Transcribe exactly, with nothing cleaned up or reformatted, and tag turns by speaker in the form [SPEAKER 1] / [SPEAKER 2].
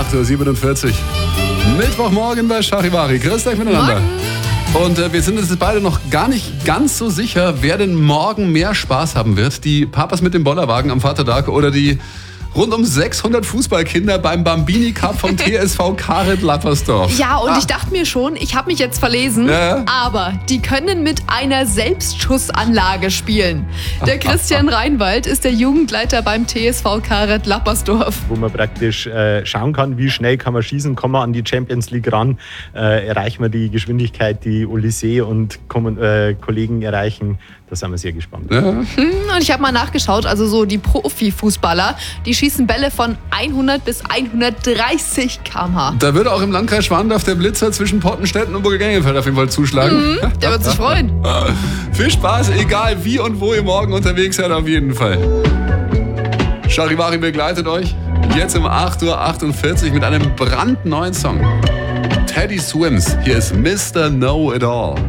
[SPEAKER 1] acht Uhr siebenundvierzig. Mittwochmorgen bei Charivari. Grüßt euch miteinander. Morgen. Und äh, wir sind uns jetzt beide noch gar nicht ganz so sicher, wer denn morgen mehr Spaß haben wird. Die Papas mit dem Bollerwagen am Vatertag oder die rund um sechshundert Fußballkinder beim Bambini Cup vom T S V Karet-Lappersdorf.
[SPEAKER 2] Ja, und
[SPEAKER 1] ah.
[SPEAKER 2] ich dachte mir schon, ich habe mich jetzt verlesen,
[SPEAKER 1] ja.
[SPEAKER 2] aber die können mit einer Selbstschussanlage spielen. Der Christian Reinwald ist der Jugendleiter beim T S V Karet-Lappersdorf.
[SPEAKER 3] Wo man praktisch äh, schauen kann, wie schnell kann man schießen, kommen wir an die Champions League ran, äh, erreichen wir die Geschwindigkeit, die Olysee und kommen, äh, Kollegen erreichen. Da sind wir sehr gespannt.
[SPEAKER 1] Ja.
[SPEAKER 2] Und ich habe mal nachgeschaut, also so die Profifußballer, die schießen Bälle von hundert bis hundertdreißig Kilometer pro Stunde.
[SPEAKER 1] Da würde auch im Landkreis Schwandorf der Blitzer zwischen Pottenstetten und Burgengengenfeld auf jeden Fall zuschlagen.
[SPEAKER 2] Mhm, der wird sich freuen.
[SPEAKER 1] Viel Spaß, egal wie und wo ihr morgen unterwegs seid, auf jeden Fall. Charivari begleitet euch jetzt um acht Uhr achtundvierzig mit einem brandneuen Song. Teddy Swims, hier ist Mister Know It All.